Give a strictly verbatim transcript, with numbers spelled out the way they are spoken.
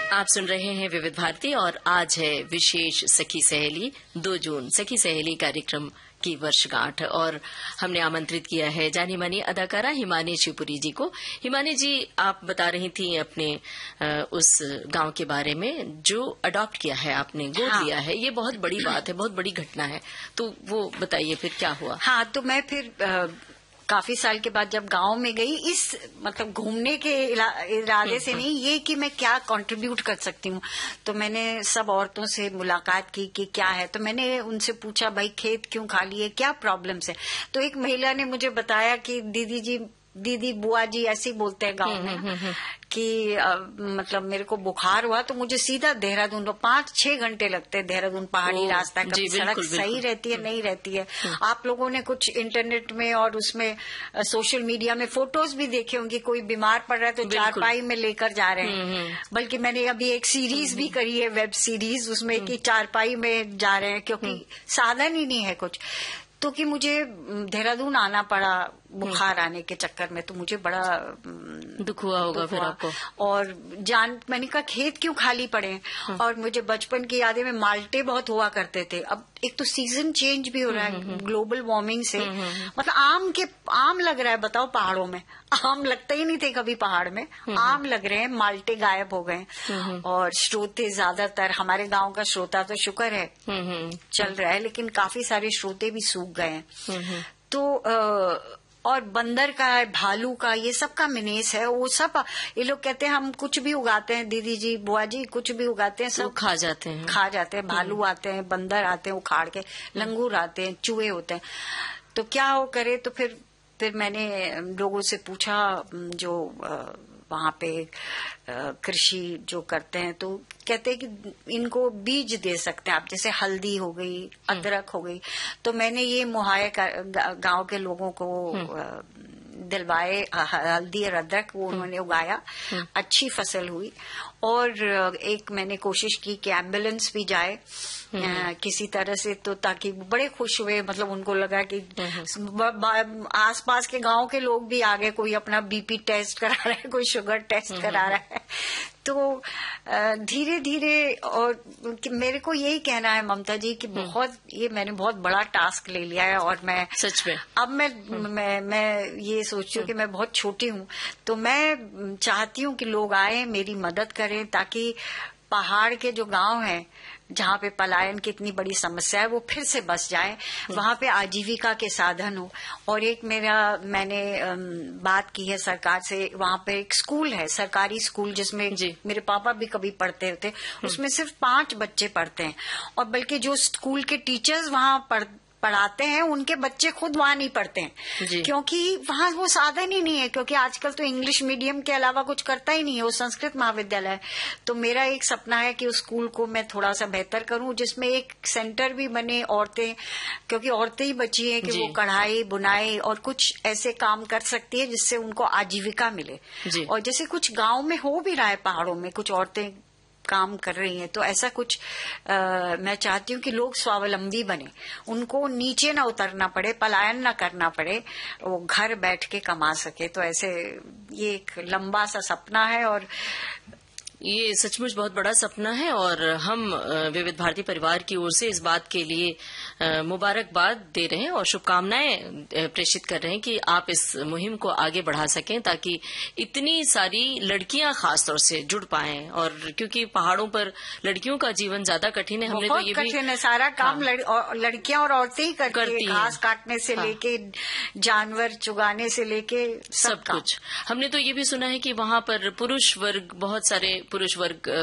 आप सुन रहे हैं विविध भारती और आज है विशेष सखी सहेली दो जून सखी सहेली कार्यक्रम की वर्षगांठ और हमने आमंत्रित किया है जानी मानी अदाकारा हिमानी शिवपुरी जी को। हिमानी जी, आप बता रही थी अपने उस गांव के बारे में जो अडॉप्ट किया है आपने, गोद हाँ। लिया है। ये बहुत बड़ी बात है, बहुत बड़ी घटना है, तो वो बताइए फिर क्या हुआ। हाँ, तो मैं फिर आ, काफी साल के बाद जब गांव में गई, इस मतलब घूमने के इरादे से नहीं, ये कि मैं क्या कंट्रीब्यूट कर सकती हूँ, तो मैंने सब औरतों से मुलाकात की कि क्या है। तो मैंने उनसे पूछा, भाई खेत क्यों खाली है, क्या प्रॉब्लम्स है। तो एक महिला ने मुझे बताया कि दीदी जी, दीदी बुआ जी ऐसे ही बोलते हैं गांव में कि आ, मतलब मेरे को बुखार हुआ तो मुझे सीधा देहरादून, तो पांच छह घंटे लगते हैं देहरादून, पहाड़ी रास्ता, कभी सड़क सही रहती है नहीं रहती है। आप लोगों ने कुछ इंटरनेट में और उसमें सोशल मीडिया में फोटोज भी देखे होंगे, कोई बीमार पड़ रहा है तो चारपाई में लेकर जा रहे हैं। बल्कि मैंने अभी एक सीरीज भी करी है, वेब सीरीज, उसमें कि चारपाई में जा रहे हैं क्योंकि साधन ही नहीं है कुछ। तो कि मुझे देहरादून आना पड़ा बुखार आने के चक्कर में, तो मुझे बड़ा दुख हुआ होगा फिर आपको। और जान मैंने कहा खेत क्यों खाली पड़े। और मुझे बचपन की यादें में माल्टे बहुत हुआ करते थे। अब एक तो सीजन चेंज भी हो रहा है ग्लोबल वार्मिंग से, मतलब आम के आम लग रहा है, बताओ पहाड़ों में आम लगते ही नहीं थे कभी, पहाड़ में आम लग रहे हैं, माल्टे गायब हो गए। और श्रोते ज्यादातर, हमारे गांव का श्रोता तो शुक्र है चल रहा है, लेकिन काफी सारे श्रोते भी सूख गए हैं। तो आ, और बंदर का है, भालू का, ये सब का मिनेस है। वो सब ये लोग कहते हैं हम कुछ भी उगाते हैं, दीदी जी बुआ जी कुछ भी उगाते हैं, सब खा जाते हैं खा जाते हैं। भालू आते हैं, बंदर आते हैं उखाड़ के, लंगूर आते हैं, चूहे होते हैं। तो क्या वो करे। तो फिर फिर मैंने लोगों से पूछा जो वहां पे कृषि जो करते हैं, तो कहते हैं कि इनको बीज दे सकते हैं आप, जैसे हल्दी हो गई, अदरक हो गई। तो मैंने ये मुहैया गांव के लोगों को दिलवाए हल्दी और अदरक, वो उन्होंने उगाया, अच्छी फसल हुई। और एक मैंने कोशिश की कि एम्बुलेंस भी जाए आ, किसी तरह से, तो ताकि बड़े खुश हुए। मतलब उनको लगा कि आसपास के गांव के लोग भी आ गए, कोई अपना बीपी टेस्ट करा रहा है, कोई शुगर टेस्ट करा रहा है। तो धीरे धीरे, और मेरे को यही कहना है ममता जी कि बहुत ये मैंने बहुत बड़ा टास्क ले लिया है। और मैं सच में अब मैं मैं मैं ये सोचती हूँ कि मैं बहुत छोटी हूँ, तो मैं चाहती हूँ कि लोग आए, मेरी मदद करें, ताकि पहाड़ के जो गांव हैं जहाँ पे पलायन की इतनी बड़ी समस्या है, वो फिर से बस जाए, वहां पे आजीविका के साधन हो। और एक मेरा मैंने बात की है सरकार से, वहां पे एक स्कूल है, सरकारी स्कूल, जिसमें मेरे पापा भी कभी पढ़ते थे, उसमें सिर्फ पांच बच्चे पढ़ते हैं। और बल्कि जो स्कूल के टीचर्स वहां पढ़ पढ़ाते हैं, उनके बच्चे खुद वहां नहीं पढ़ते हैं, क्योंकि वहां वो साधन ही नहीं है। क्योंकि आजकल तो इंग्लिश मीडियम के अलावा कुछ करता ही नहीं है, वो संस्कृत महाविद्यालय है। तो मेरा एक सपना है कि उस स्कूल को मैं थोड़ा सा बेहतर करूं, जिसमें एक सेंटर भी बने, औरतें, क्योंकि औरतें ही बची हैं कि वो कढ़ाई बुनाई और कुछ ऐसे काम कर सकती है जिससे उनको आजीविका मिले। और जैसे कुछ गाँव में हो भी रहा है, पहाड़ों में कुछ औरतें काम कर रही हैं, तो ऐसा कुछ आ, मैं चाहती हूँ कि लोग स्वावलंबी बने, उनको नीचे ना उतरना पड़े, पलायन ना करना पड़े, वो घर बैठ के कमा सके। तो ऐसे ये एक लंबा सा सपना है, और ये सचमुच बहुत बड़ा सपना है। और हम विविध भारती परिवार की ओर से इस बात के लिए मुबारकबाद दे रहे हैं और शुभकामनाएं प्रेषित कर रहे हैं कि आप इस मुहिम को आगे बढ़ा सकें, ताकि इतनी सारी लड़कियां खासतौर से जुड़ पाएं। और क्योंकि पहाड़ों पर लड़कियों का जीवन ज्यादा कठिन है, हमने तो ये भी है, सारा काम हाँ, लड़, लड़कियां और औरतें ही करती, करती हैं, घास काटने से हाँ, लेके जानवर चुगाने से लेके सब, सब कुछ। हमने तो ये भी सुना है कि वहां पर पुरुष वर्ग, बहुत सारे पुरुष वर्ग